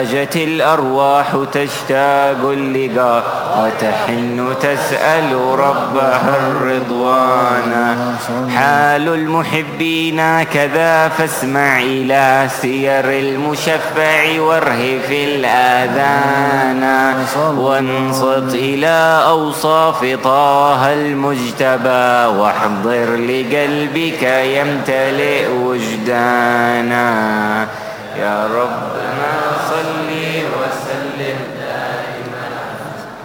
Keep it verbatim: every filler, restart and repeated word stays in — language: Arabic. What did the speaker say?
جت الأرواح تشتاق اللقاء وتحن تسأل ربها الرضوان. حال المحبين كذا فاسمع إلى سير المشفع وارهف الآذان، وانصت إلى أوصاف طه المجتبى واحضر لقلبك يمتلئ وجدانا. يا ربنا صل وسلم